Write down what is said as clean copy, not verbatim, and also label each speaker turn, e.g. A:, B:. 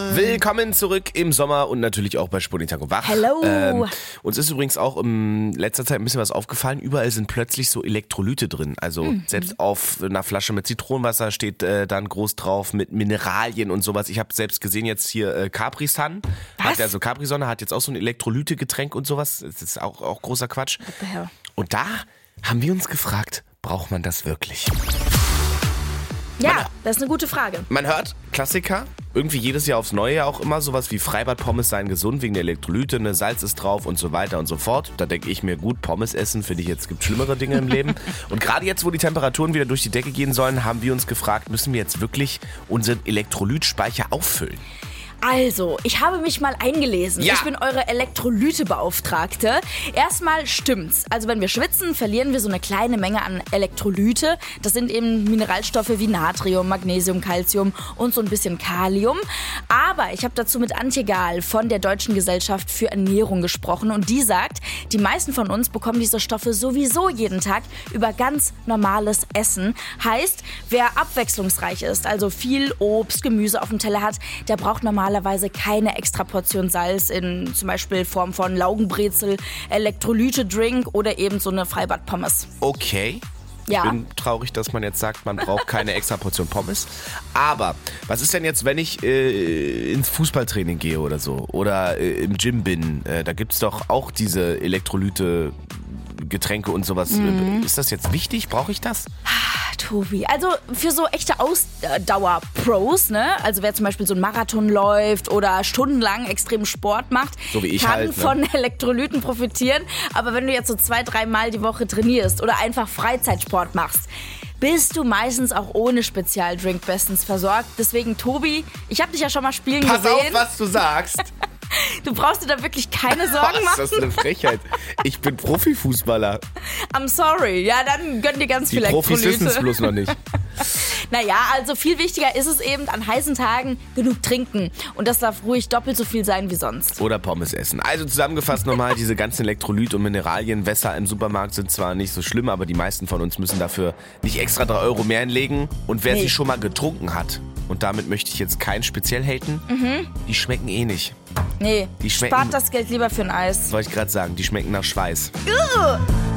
A: Willkommen zurück im Sommer und natürlich auch bei Sputnik Tango Wach.
B: Hello.
A: Uns ist übrigens auch in letzter Zeit ein bisschen was aufgefallen. Überall sind plötzlich so Elektrolyte drin. Also selbst auf einer Flasche mit Zitronenwasser steht dann groß drauf mit Mineralien und sowas. Ich habe selbst gesehen jetzt hier Capri-Sun. Also Capri-Sonne hat jetzt auch so ein Elektrolyte-Getränk und sowas. Das ist auch großer Quatsch.
B: What the hell?
A: Und da haben wir uns gefragt, braucht man das wirklich?
B: Ja, das ist eine gute Frage.
A: Man hört, Klassiker, irgendwie jedes Jahr aufs Neue auch immer sowas wie Freibad-Pommes seien gesund wegen der Elektrolyte, ne, Salz ist drauf und so weiter und so fort. Da denke ich mir, gut, Pommes essen, finde ich jetzt, gibt schlimmere Dinge im Leben. Und gerade jetzt, wo die Temperaturen wieder durch die Decke gehen sollen, haben wir uns gefragt, müssen wir jetzt wirklich unseren Elektrolytspeicher auffüllen?
B: Also, ich habe mich mal eingelesen.
A: Ja.
B: Ich bin eure Elektrolytebeauftragte. Erstmal stimmt's. Also wenn wir schwitzen, verlieren wir so eine kleine Menge an Elektrolyte. Das sind eben Mineralstoffe wie Natrium, Magnesium, Calcium und so ein bisschen Kalium. Aber ich habe dazu mit Antje Gahl von der Deutschen Gesellschaft für Ernährung gesprochen. Und die sagt, die meisten von uns bekommen diese Stoffe sowieso jeden Tag über ganz normales Essen. Heißt, wer abwechslungsreich ist, also viel Obst, Gemüse auf dem Teller hat, der braucht normalerweise keine extra Portion Salz in zum Beispiel Form von Laugenbrezel, Elektrolyte-Drink oder eben so eine Freibad-Pommes.
A: Okay.
B: Ja.
A: Ich bin traurig, dass man jetzt sagt, man braucht keine extra Portion Pommes. Aber was ist denn jetzt, wenn ich ins Fußballtraining gehe oder so? Oder im Gym bin? Da gibt es doch auch diese Elektrolyte, Getränke und sowas. Ist das jetzt wichtig? Brauche ich das?
B: Tobi, also für so echte Ausdauer-Pros, ne? Also wer zum Beispiel so einen Marathon läuft oder stundenlang extremen Sport macht,
A: So wie ich
B: kann
A: halt, ne?
B: von Elektrolyten profitieren. Aber wenn du jetzt so 2-3 Mal die Woche trainierst oder einfach Freizeitsport machst, bist du meistens auch ohne Spezialdrink bestens versorgt. Deswegen, Tobi, ich habe dich ja schon mal spielen
A: Pass
B: gesehen.
A: auf, was du sagst.
B: Du brauchst dir da wirklich keine Sorgen
A: Was,
B: machen.
A: das ist eine Frechheit. Ich bin Profifußballer.
B: I'm sorry. Ja, dann gönn dir ganz
A: Die
B: viel
A: Profis wissen es
B: Elektrolyte.
A: bloß noch nicht.
B: Naja, also viel wichtiger ist es eben, an heißen Tagen genug trinken. Und das darf ruhig doppelt so viel sein wie sonst.
A: Oder Pommes essen. Also zusammengefasst nochmal, diese ganzen Elektrolyt- und Mineralienwässer im Supermarkt sind zwar nicht so schlimm, aber die meisten von uns müssen dafür nicht extra 3 Euro mehr hinlegen. Und wer
B: Nee.
A: sie schon mal getrunken hat, und damit möchte ich jetzt keinen speziell haten, die schmecken eh nicht.
B: Nee,
A: Die schmecken-
B: spart das Geld lieber für ein Eis.
A: Soll ich gerade sagen, die schmecken nach Schweiß.